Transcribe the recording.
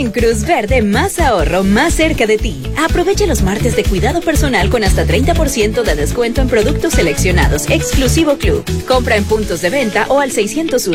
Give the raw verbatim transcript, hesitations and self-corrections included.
En Cruz Verde, más ahorro, más cerca de ti. Aprovecha los martes de cuidado personal con hasta treinta por ciento de descuento en productos seleccionados. Exclusivo Club. Compra en puntos de venta o al seiscientos uno.